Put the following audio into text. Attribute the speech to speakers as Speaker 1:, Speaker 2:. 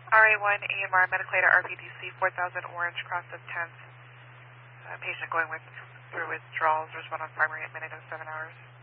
Speaker 1: RA1 AMR Mediclator RVDC 4000 Orange Cross of 10th. Patient going through withdrawals. There's one on primary at minute of 7 hours.